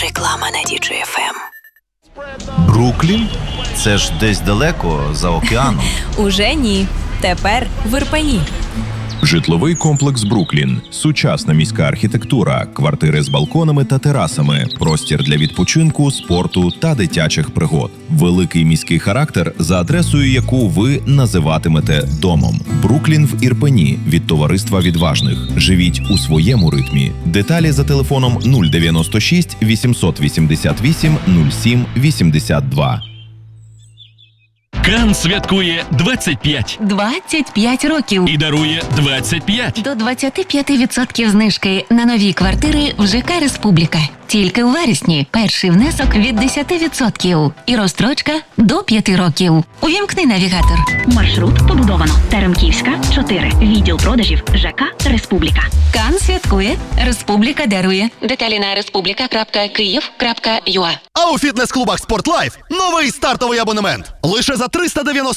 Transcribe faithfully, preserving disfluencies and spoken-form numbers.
Реклама на ді джей еф ем. Бруклін? Це ж десь далеко, за океаном. Уже ні. Тепер в Ірпені. Житловий комплекс «Бруклін». Сучасна міська архітектура, квартири з балконами та терасами, простір для відпочинку, спорту та дитячих пригод. Великий міський характер, за адресою яку ви називатимете домом. «Бруклін» в Ірпені від товариства відважних. Живіть у своєму ритмі. Деталі за телефоном нуль дев'яносто шість вісімсот вісімдесят вісім нуль сім вісімдесят два. Кан святкує двадцять п'ять двадцять п'ять років. і дарує двадцять п'ять. До двадцять п'ять відсотків знижки на нові квартири в ЖК «Республіка». Тільки у вересні перший внесок від десять відсотків і розстрочка до п'яти років. Увімкни навігатор. Маршрут побудовано. Теремківська, чотири. Відділ продажів ЖК «Республіка». Кан святкує, Республіка дарує. Деталі на республіка крапка київ крапка ю а. А у фітнес-клубах «Спортлайф» новий стартовий абонемент. Лише за триста дев'яносто